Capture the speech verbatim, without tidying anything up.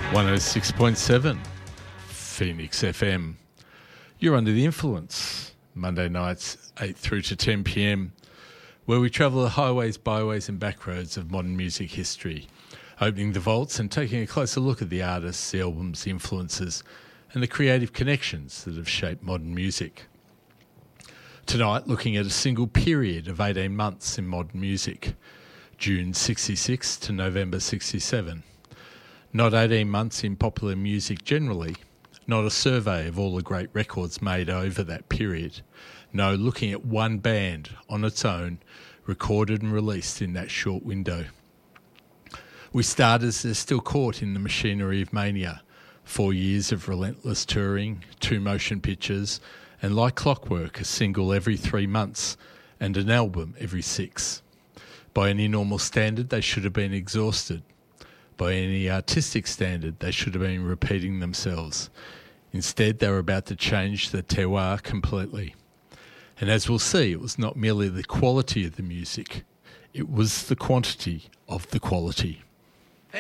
one oh six point seven Phoenix F M. You're under the influence. Monday nights, eight through to ten p.m, where we travel the highways, byways and backroads of modern music history, opening the vaults and taking a closer look at the artists, the albums, the influences and the creative connections that have shaped modern music. Tonight, looking at a single period of eighteen months in modern music, June sixty-six to November sixty-seven. Not eighteen months in popular music generally, not a survey of all the great records made over that period. No, looking at one band on its own, recorded and released in that short window. We start as they're still caught in the machinery of mania. Four years of relentless touring, two motion pictures, and like clockwork, a single every three months and an album every six. By any normal standard, they should have been exhausted. By any artistic standard, they should have been repeating themselves. Instead, they were about to change the terroir completely. And as we'll see, it was not merely the quality of the music, it was the quantity of the quality.